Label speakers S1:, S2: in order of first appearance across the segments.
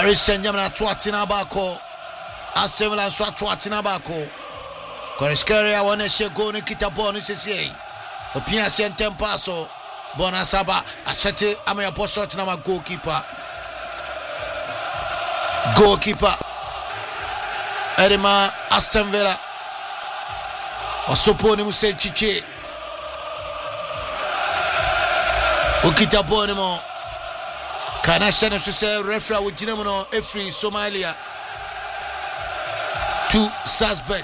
S1: Paris Saint-Germain atuatina bako. Aston Villa nso atuatina bako. Kvaratskhelia wona shego ne kitabo ne sisi. Opia sentem paso. Bona saba achete amaya shot na goalkeeper. Goalkeeper Edema Aston Villa Osoponi Musenchiche Ukita Bonimo Kanashana Suse Refra Wujinamono Efri Somalia to Salzburg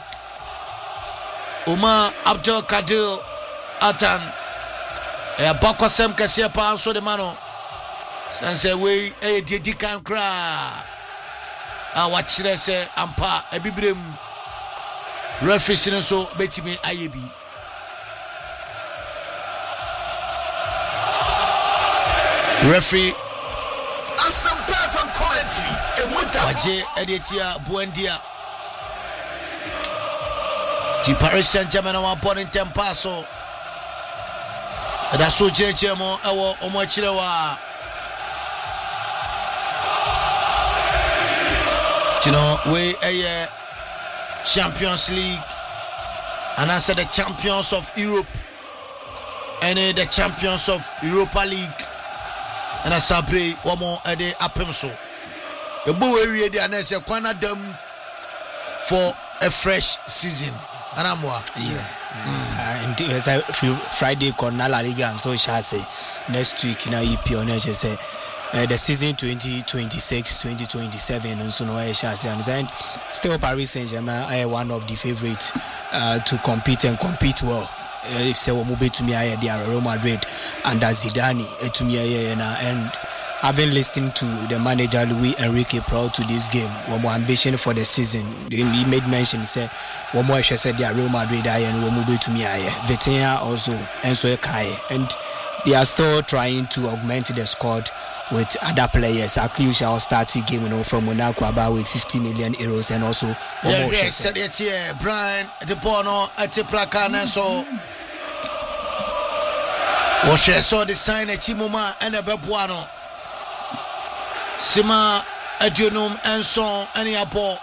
S1: Umar Abdul Kadir Atan Bakwasem Kasia Panso de Mano Sanse we Dikan Kra watch say ampa ebibrem referee so betimi ayebi referee
S2: some perfect commentary
S1: waje edetia buendia di Paris Saint-Germain wa born in tempaso da so jejemo ewo omo akire wa you know, we a Champions League and I said the champions of Europe and the champions of Europa League and I sabre one more a day apemso a boy we the announce a corner them for a fresh season and I'm
S3: and it's a Friday corner La Liga and so shall say next week in a EP on say the season 2026-2027 and so no and still Paris Saint-Germain are one of the favorites to compete well. If say we move to me Real Madrid and Zidane to me and having listened to the manager Luis Enrique prior to this game, one more ambition for the season. He made mention say one more said Real Madrid and we move to me Vitinha also and so and they are still trying to augment the squad with other players. Akliusha will start the game from Monaco about with 50 million euros and also
S1: Brian De Bono Atipraka so Washe saw the sign a Chimuma and a Bebuano Sima Adionum and so any apo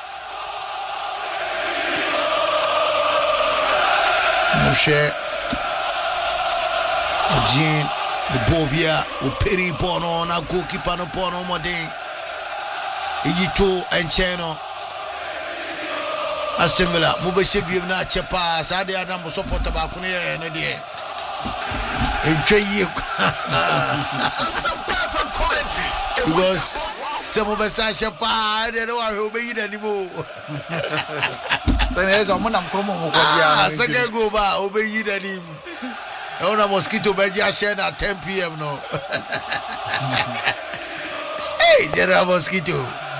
S1: Moshe Jean the Bobia Uperi Bono na goalkeeper no Bono Mode Iyito and Cheno Aston Villa Mubeshe bi na chepa Sade Adam support ba ko ne no de Enche because some of us are chepa they don't want to be in anymore
S4: Then I'm komo
S1: second go ba obey him Ona mosquito beji share at 10 p.m. no. Hey, General Mosquito.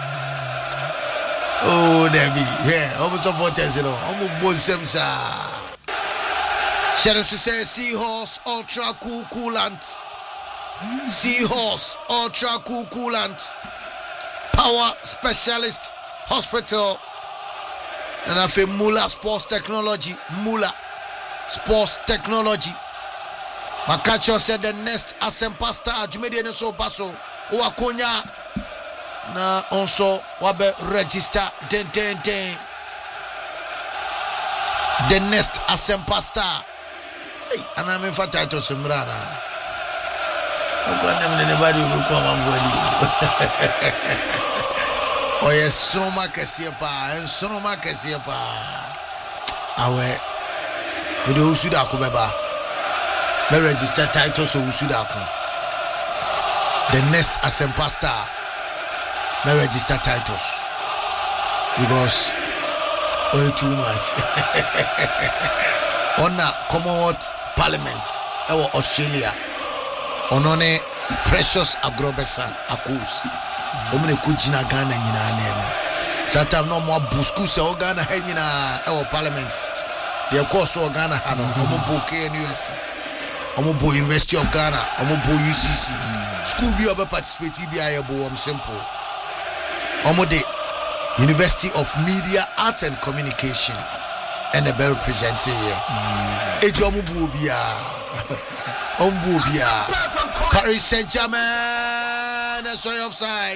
S1: Oh, Debbie. Yeah, almost supporters, you know. Almost bonsemsa. Shadow to say Seahorse Ultra Cool Coolant. Seahorse Ultra Cool Coolant. Power Specialist Hospital. And I feel Mula Sports Technology. Mula Sports Technology. Makacho said the next Asempa star Jumedi and so baso Wakonya na also wabe register den the next Asempa star. Hey, and I'm in for title Simrana. I'm going to anybody will come and oh yes, Soma Kasiepa and Soma Kasiepa. Awe with the Usuda Kubeba. Me register titles so Usudako. The next Asempa star me register titles because too much. On a Commonwealth Parliament our Australia onone Precious Agrobesan Akus omne kujina Ghana nyina nemo satam no mo busku se o Ghana ha nyina our parliament the course o Ghana ha no omo boke university Omobo University of Ghana, Omobo UCC. School be able participate be able simple. Omode University of Media, Art and Communication, and a very presenting here. Omobo Bia, Omobo Bia, Paris Saint-Germain, that's why offside.